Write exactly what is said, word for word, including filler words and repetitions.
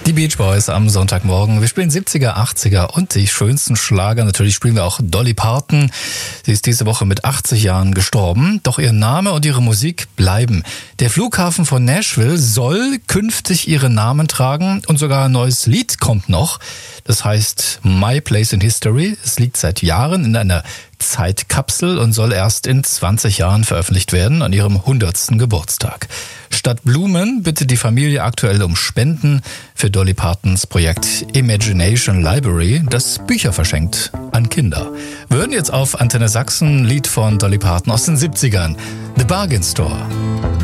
Die Beach Boys am Sonntagmorgen. Wir spielen siebziger, achtziger und die schönsten Schlager. Natürlich spielen wir auch Dolly Parton. Sie ist diese Woche mit achtzig Jahren gestorben. Doch ihr Name und ihre Musik bleiben. Der Flughafen von Nashville soll künftig ihren Namen tragen und sogar ein neues Lied kommt noch. Das heißt My Place in History. Es liegt seit Jahren in einer Zeitkapsel und soll erst in zwanzig Jahren veröffentlicht werden, an ihrem hundertsten Geburtstag. Statt Blumen bittet die Familie aktuell um Spenden für Dolly Partons Projekt Imagination Library, das Bücher verschenkt an Kinder. Wir hören jetzt auf Antenne Sachsen, Lied von Dolly Parton aus den siebzigern, The Bargain Store.